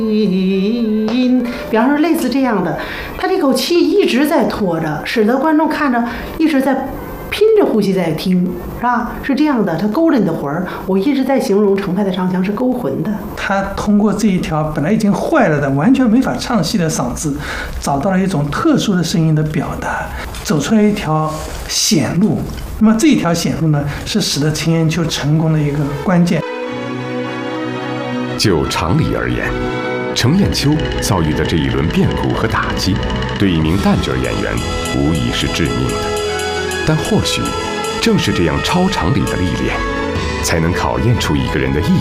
比方说类似这样的，他这口气一直在拖着，使得观众看着一直在拼着呼吸在听，是吧？是这样的，它勾着你的魂儿。我一直在形容程派的唱腔是勾魂的。 他通过这一条本来已经坏了的、完全没法唱戏的嗓子，找到了一种特殊的声音的表达，走出来一条险路。那么这一条险路呢，是使得陈延秋成功的一个关键。 就常理而言，程砚秋遭遇的这一轮变故和打击，对一名旦角演员无疑是致命的。但或许正是这样超常理的历练，才能考验出一个人的艺